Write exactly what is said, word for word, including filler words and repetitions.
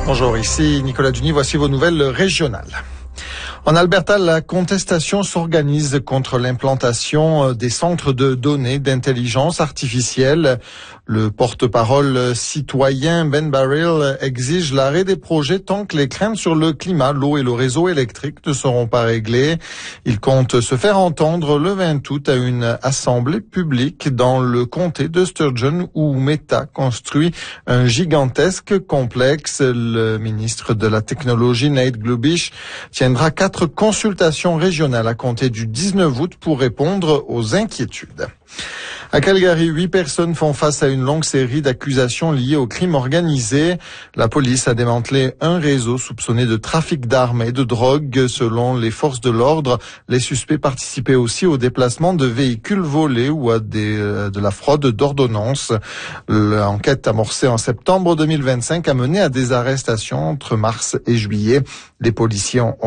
Bonjour, ici Nicolas Duny, voici vos nouvelles régionales. En Alberta, la contestation s'organise contre l'implantation des centres de données d'intelligence artificielle. Le porte-parole citoyen Ben Baril exige l'arrêt des projets tant que les craintes sur le climat, l'eau et le réseau électrique ne seront pas réglées. Il compte se faire entendre le vingt août à une assemblée publique dans le comté de Sturgeon où Meta construit un gigantesque complexe. Le ministre de la Technologie, Nate Glubish, tiendra quatre consultations régionales à compter du dix-neuf août pour répondre aux inquiétudes. À Calgary, huit personnes font face à une longue série d'accusations liées au crime organisé. La police a démantelé un réseau soupçonné de trafic d'armes et de drogue. Selon les forces de l'ordre, les suspects participaient aussi au déplacement de véhicules volés ou à des, de la fraude d'ordonnances. L'enquête amorcée en septembre deux mille vingt-cinq a mené à des arrestations entre mars et juillet. Les policiers ont